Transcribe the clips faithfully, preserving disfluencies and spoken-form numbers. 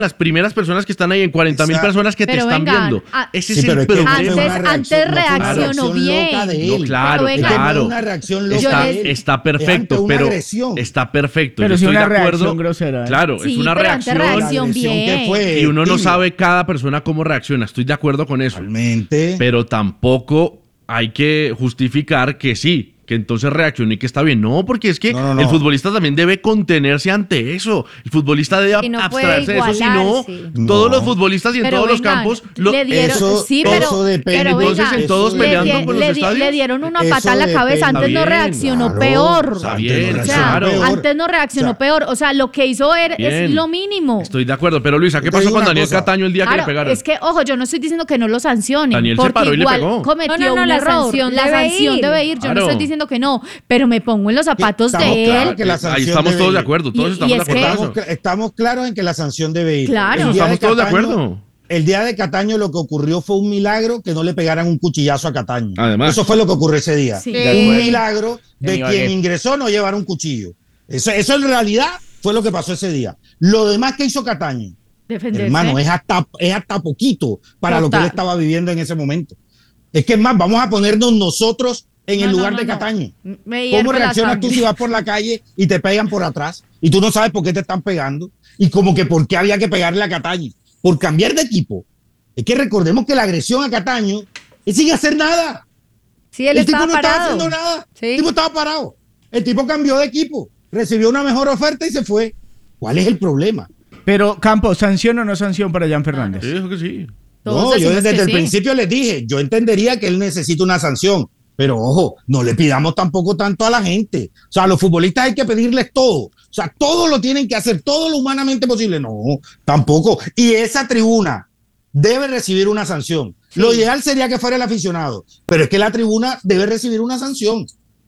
las primeras personas que están ahí, en cuarenta mil personas que pero te están vengan, viendo. A, Ese sí, es el problema. Antes, reacción, antes no reaccionó una bien. De No, él. claro, pero claro. Una reacción loca está, de él. está perfecto, pero agresión. está perfecto. Pero Yo si estoy una de acuerdo. reacción grosera. ¿eh? Claro, sí, es una pero reacción. Antes reacción bien. Fue, y uno no tío. sabe cada persona cómo reacciona. Estoy de acuerdo con eso. Realmente. Pero tampoco hay que justificar que sí, que entonces reaccionó y que está bien. No, porque es que no, no, no. el futbolista también debe contenerse ante eso. El futbolista debe no abstraerse de eso, si no, no, todos los futbolistas y en pero todos vengan, los campos lo, le dieron, eso, sí, pero, eso depende. pero entonces venga, en todos le, peleando di, con los le, di, estadios. le dieron una Eso patada en la cabeza, depende. antes no Bien, reaccionó claro, peor. Está antes bien, no O sea, claro. peor. antes no reaccionó O sea, peor. O sea, lo que hizo él Bien. es lo mínimo. Estoy de acuerdo, pero Luisa, ¿qué Yo te pasó digo con una Daniel cosa. Cataño el día Claro, que le pegaron? es que, ojo, yo no estoy diciendo que no lo sancionen. Daniel se porque paró y le igual pegó. cometió No, no, no, un la error. sanción la debe sanción ir. debe ir. Yo Claro. no estoy diciendo que no, pero me pongo en los zapatos Estamos de claros él. que la Ahí sanción estamos debe todos ir. de acuerdo, todos Y- estamos y de es acuerdo que- en eso. Estamos, estamos claros en que la sanción debe ir. Claro. El Eso día estamos todos de Cataño- acuerdo. El día de Cataño lo que ocurrió fue un milagro que no le pegaran un cuchillazo a Cataño. Además. Eso fue lo que ocurrió ese día. Sí. Un milagro de En quien Ibagué. ingresó no llevar un cuchillo. Eso, eso en realidad fue lo que pasó ese día. Lo demás que hizo Cataño, Defenderse. hermano, es hasta, es hasta poquito para lo que Total. él estaba viviendo en ese momento. Es que es más, vamos a ponernos nosotros en No, el no, lugar no, de no. Cataño. Me hierve ¿Cómo la reaccionas sangre. tú si vas por la calle y te pegan por atrás y tú no sabes por qué te están pegando? Y como que por qué había que pegarle a Cataño. Por cambiar de equipo. Es que recordemos que la agresión a Cataño es sin hacer nada. Sí, él el tipo estaba no estaba parado. haciendo nada. Sí. El tipo estaba parado. El tipo cambió de equipo. Recibió una mejor oferta y se fue. ¿Cuál es el problema? Pero, Campos, ¿sanción o no sanción para Jan Fernández? Sí, dijo que sí. Todos No, yo decimos desde que el sí. principio les dije, yo entendería que él necesita una sanción, pero ojo, no le pidamos tampoco tanto a la gente. O sea, a los futbolistas hay que pedirles todo. O sea, todo lo tienen que hacer, todo lo humanamente posible. No, tampoco. Y esa tribuna debe recibir una sanción. Sí. Lo ideal sería que fuera el aficionado, pero es que la tribuna debe recibir una sanción.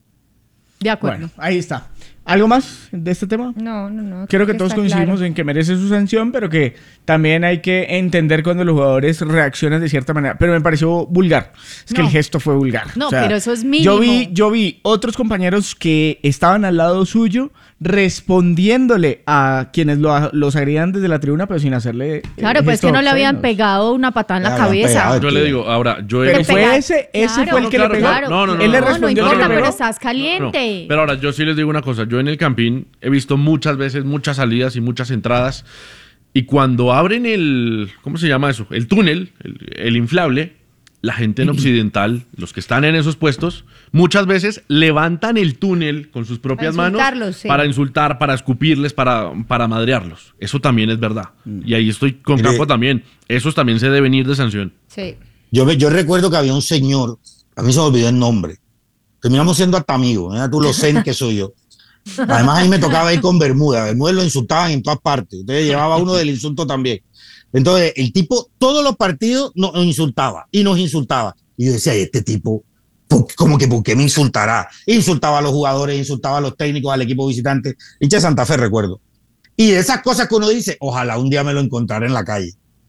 De acuerdo. Bueno, ahí está. ¿Algo más de este tema? No, no, no. Creo que está todos coincidimos claro. en que merece su sanción, pero que también hay que entender cuando los jugadores reaccionan de cierta manera. Pero me pareció vulgar. Es que No. el gesto fue vulgar. No, pero eso es mínimo. Yo vi, yo vi otros compañeros que estaban al lado suyo respondiéndole a quienes lo, los agredían desde la tribuna, pero sin hacerle. eh, Claro, pues es gestos que no le habían obscenos. pegado una patada en la Le habían cabeza. pegado. Yo le digo, ahora, yo he Pero Le fue pega- ese, ese Claro, fue el que claro, le pegó. claro. No, no, no, Él le no, no, respondió no que importa, le pero pegó. estás caliente. No, pero ahora, yo sí les digo una cosa. Yo en el Campín he visto muchas veces, muchas salidas y muchas entradas. Y cuando abren el, ¿cómo se llama eso? El túnel, el, el inflable, la gente en Occidental, los que están en esos puestos, muchas veces levantan el túnel con sus propias Para manos insultarlos, sí. para insultar, para escupirles, para, para madrearlos. Eso también es verdad. Y ahí estoy con Mire. Campo también. Esos también se deben ir de sanción. Sí. Yo, yo recuerdo que había un señor, a mí se me olvidó el nombre, terminamos siendo hasta amigos, mira tú lo zen que soy yo. Además, a mí me tocaba ir con Bermuda. Bermuda lo insultaban en todas partes. Entonces llevaba uno del insulto también. Entonces, el tipo, todos los partidos nos insultaba y nos insultaba. Y yo decía, este tipo, ¿por qué- como que ¿por qué me insultará? Insultaba a los jugadores, insultaba a los técnicos, al equipo visitante. Hincha de Santa Fe, recuerdo. Y de esas cosas que uno dice, ojalá un día me lo encontrara en la calle.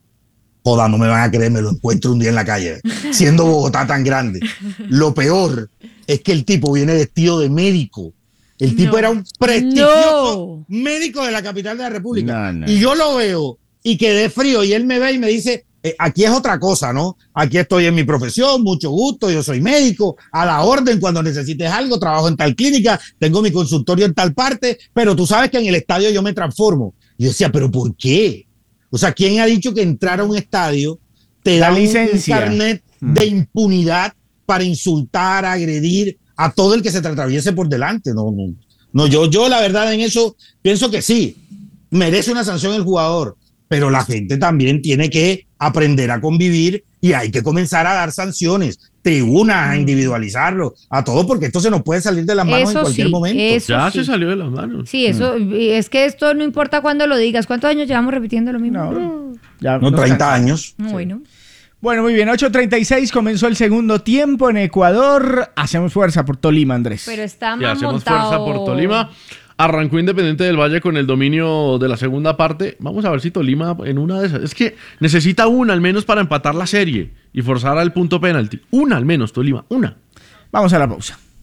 Joda, no me van a creer, me lo encuentro un día en la calle, siendo Bogotá tan grande. Lo peor es que el tipo viene vestido de médico. El tipo No. era un prestigioso No. médico de la capital de la República. No, no. Y yo lo veo y quedé frío y él me ve y me dice, eh, aquí es otra cosa, ¿no? Aquí estoy en mi profesión, mucho gusto, yo soy médico, a la orden cuando necesites algo, trabajo en tal clínica, tengo mi consultorio en tal parte, pero tú sabes que en el estadio yo me transformo. Y yo decía, ¿pero por qué? O sea, ¿quién ha dicho que entrar a un estadio te La da un- licencia. un carnet Mm. de impunidad para insultar, agredir a todo el que se te atraviese por delante? No, no. No, yo, yo la verdad en eso pienso que sí, merece una sanción el jugador, pero la gente también tiene que aprender a convivir y hay que comenzar a dar sanciones, tribunas, a individualizarlo, a todo, porque esto se nos puede salir de las manos Eso en cualquier sí, momento. eso Ya sí. se salió de las manos. Sí, eso, y es que esto no importa cuándo lo digas. ¿Cuántos años llevamos repitiendo lo mismo? No, ya No, nos treinta cansa. años. Bueno. Bueno, muy bien, ocho treinta y seis comenzó el segundo tiempo en Ecuador. Hacemos fuerza por Tolima, Andrés. Pero está Y más hacemos montado. fuerza por Tolima. Arrancó Independiente del Valle con el dominio de la segunda parte. Vamos a ver si Tolima en una de esas. Es que necesita una al menos para empatar la serie y forzar al punto penalti. Una al menos, Tolima. Una. Vamos a la pausa.